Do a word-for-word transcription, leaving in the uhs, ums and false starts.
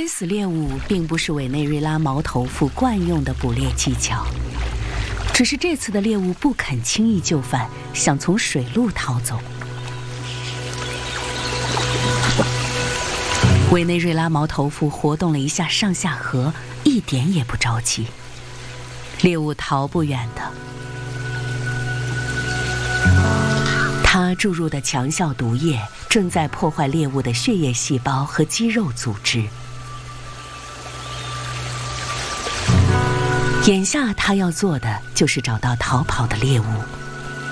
淹死猎物并不是委内瑞拉毛头妇惯用的捕猎技巧，只是这次的猎物不肯轻易就范，想从水路逃走。委内瑞拉毛头妇活动了一下上下颌，一点也不着急。猎物逃不远的，它注入的强效毒液正在破坏猎物的血液细胞和肌肉组织。眼下他要做的就是找到逃跑的猎物。